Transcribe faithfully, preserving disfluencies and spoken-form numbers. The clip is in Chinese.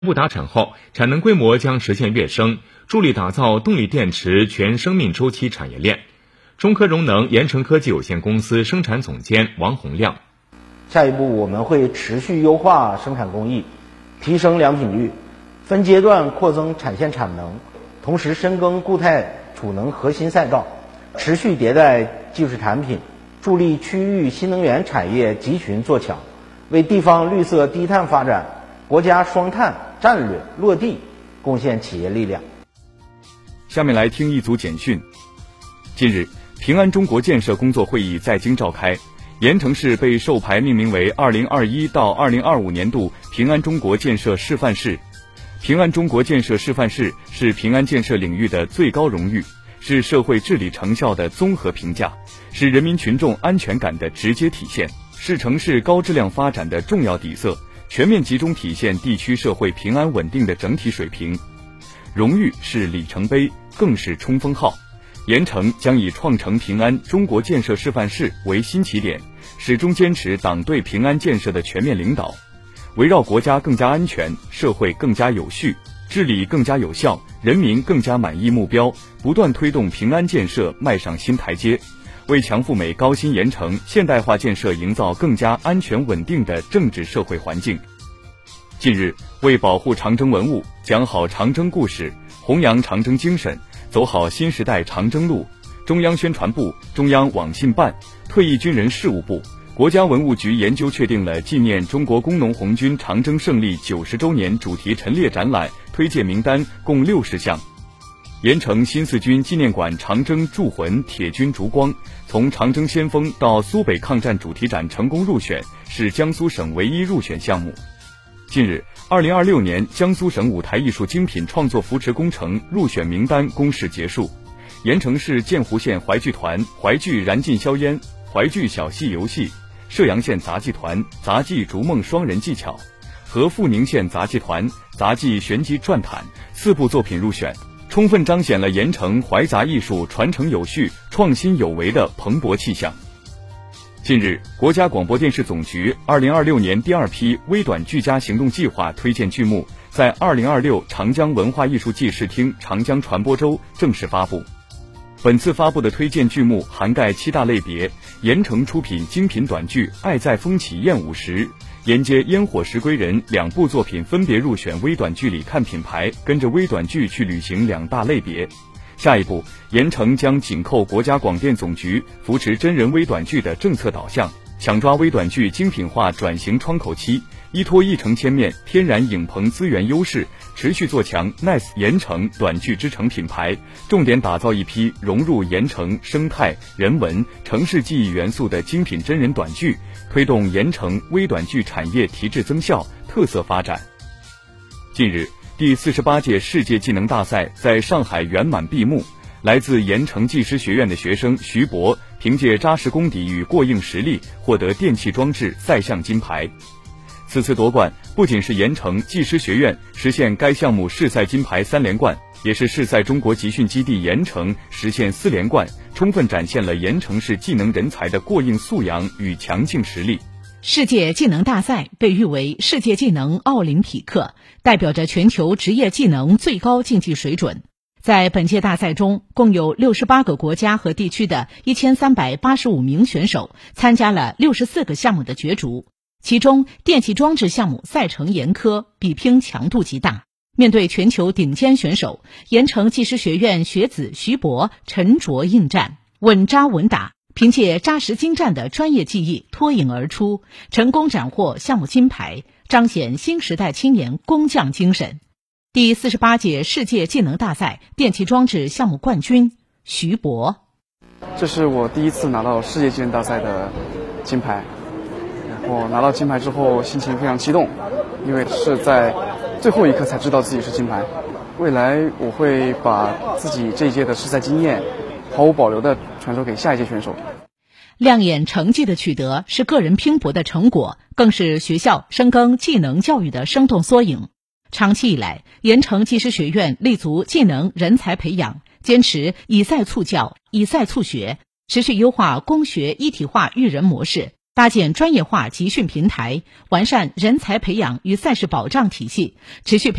步达产后，产能规模将实现跃升，助力打造动力电池全生命周期产业链。中科荣能盐城科技有限公司生产总监王洪亮。 下一步我们会持续优化生产工艺，提升良品率，分阶段扩增产线产能，同时深耕固态储能核心赛道，持续迭代技术产品，助力区域新能源产业集群做强，为地方绿色低碳发展、国家双碳战略落地贡献企业力量。 下面来听一组简讯。近日，平安中国建设工作会议在京召开，盐城市被授牌命名为二零二一到二零二五年度平安中国建设示范市。平安中国建设示范市是平安建设领域的最高荣誉，是社会治理成效的综合评价，是人民群众安全感的直接体现，是城市高质量发展的重要底色，全面集中体现地区社会平安稳定的整体水平。荣誉是里程碑，更是冲锋号。盐城将以创成平安中国建设示范市为新起点，始终坚持党对平安建设的全面领导，围绕国家更加安全、社会更加有序、治理更加有效、人民更加满意目标，不断推动平安建设迈上新台阶，为强富美高新盐城现代化建设营造更加安全稳定的政治社会环境。近日，为保护长征文物，讲好长征故事，弘扬长征精神，走好新时代长征路，中央宣传部、中央网信办、退役军人事务部、国家文物局研究确定了纪念中国工农红军长征胜利九十周年主题陈列展览推荐名单共六十项。盐城新四军纪念馆长征铸魂铁军烛光从长征先锋到苏北抗战主题展成功入选，是江苏省唯一入选项目。近日，二零二六年江苏省舞台艺术精品创作扶持工程入选名单公示结束。盐城市建湖县淮剧团淮剧燃尽硝烟、淮剧小戏游戏，射阳县杂技团杂技逐梦双人技巧和阜宁县杂技团杂技旋即转毯四部作品入选，充分彰显了盐城淮杂艺术传承有序、创新有为的蓬勃气象。近日，国家广播电视总局二零二六年第二批微短剧家行动计划推荐剧目在二零二六长江文化艺术季视听长江传播周正式发布。本次发布的推荐剧目涵盖七大类别，盐城出品精品短剧《爱在风起燕舞时》，沿街烟火石归人两部作品分别入选微短剧里看品牌，跟着微短剧去旅行两大类别。下一步，盐城将紧扣国家广电总局扶持真人微短剧的政策导向，抢抓微短剧精品化转型窗口期，依托一城千面天然影棚资源优势，持续做强 Nice 盐城短剧之城品牌，重点打造一批融入盐城生态、人文、城市记忆元素的精品真人短剧，推动盐城微短剧产业提质增效、特色发展。近日，第四十八届世界技能大赛在上海圆满闭幕，来自盐城技师学院的学生徐博凭借扎实功底与过硬实力获得电气装置赛项金牌。此次夺冠不仅是盐城技师学院实现该项目市赛金牌三连冠，也是市赛中国集训基地盐城实现四连冠，充分展现了盐城市技能人才的过硬素养与强劲实力。 世界技能大赛被誉为世界技能奥林匹克，代表着全球职业技能最高竞技水准。在本届大赛中，共有六十八个国家和地区的一千三百八十五名选手参加了六十四个项目的角逐，其中电气装置项目赛程严苛，比拼强度极大。面对全球顶尖选手，盐城技师学院学子徐博沉着应战，稳扎稳打，凭借扎实精湛的专业技艺脱颖而出，成功斩获项目金牌，彰显新时代青年工匠精神。第四十八届世界技能大赛电气装置项目冠军徐博： 这是我第一次拿到世界技能大赛的金牌，然后拿到金牌之后心情非常激动，因为是在最后一刻才知道自己是金牌。未来我会把自己这一届的试赛经验毫无保留地传授给下一届选手。 亮眼成绩的取得是个人拼搏的成果，更是学校深耕技能教育的生动缩影。长期以来，盐城技师学院立足技能人才培养，坚持以赛促教、以赛促学，持续优化工学一体化育人模式， 搭建专业化集训平台，完善人才培养与赛事保障体系，持续培